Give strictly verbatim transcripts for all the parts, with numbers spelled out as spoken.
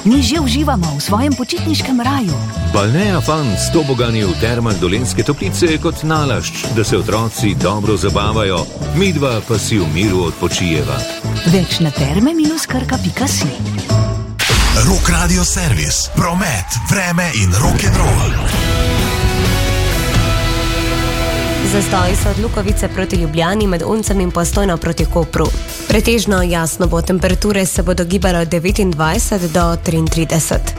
Mi že uživamo v svojem počitniškem raju. Balnea Fun s tobogani v termah Dolenjske Toplice je kot nalašč, da se otroci dobro zabavajo, midva pa si v miru odpočijeva. Več na terme minus krka pika si. Rock Radio Servis, promet, vreme in rock'n'roll. Zastoji so od Lukovice proti Ljubljani, med Uncem in Postojno proti Kopru. Pretežno jasno bo, temperature se bodo gibale od devetindvajset do triintrideset.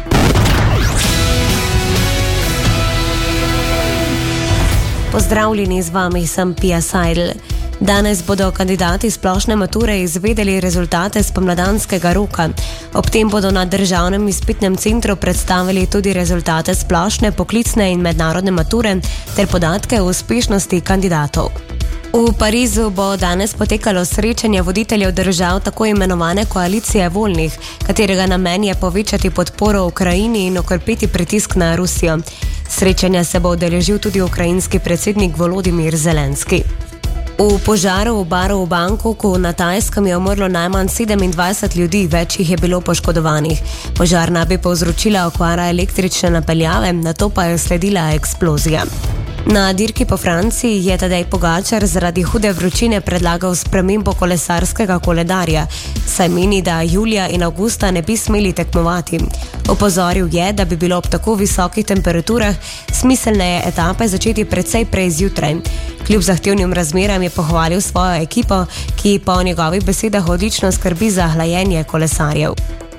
Pozdravljeni, z vami sem Pia Seidel. Danes bodo kandidati splošne mature izvedeli rezultate spomladanskega roka. Ob tem bodo na Državnem izpitnem centru predstavili tudi rezultate splošne, poklicne in mednarodne mature ter podatke o uspešnosti kandidatov. V Parizu bo danes potekalo srečanje voditeljev držav tako imenovane koalicije voljnih, katerega namen je povečati podporo Ukrajini in okrepiti pritisk na Rusijo. Srečanja se bo udeležil tudi ukrajinski predsednik Volodimir Zelenski. V požaru v baru v Bangkoku na Tajskem je umrlo najmanj sedemindvajset ljudi, več jih je bilo poškodovanih. Požar naj bi povzročila okvara električne napeljave, nato pa je sledila eksplozija. Na dirki po Franciji je Tadej Pogačar zaradi hude vročine predlagal spremembo kolesarskega koledarja, saj meni, da julija in avgusta ne bi smeli tekmovati. Opozoril je, da bi bilo ob tako visokih temperaturah smiselneje etape začeti precej prej zjutraj. Kljub zahtevnim razmeram je pohvalil svojo ekipo, ki po njegovih besedah odlično skrbi za hlajenje kolesarjev.